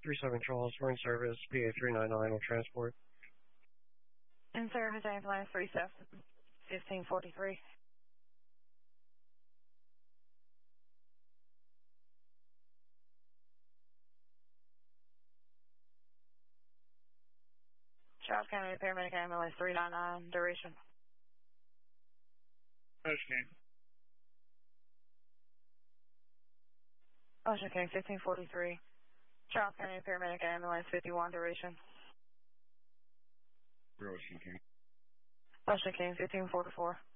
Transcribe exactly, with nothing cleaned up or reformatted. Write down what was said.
three seven Charles, we're in service, P A three nine nine on transport. In service, ambulance three seven, fifteen forty-three. Charles County Paramedic Ambulance three nine nine, duration. Ocean King. Ocean King fifteen forty-three. Charles County Paramedic Ambulance fifty-one, duration. Ocean King. Ocean King fifteen forty-four.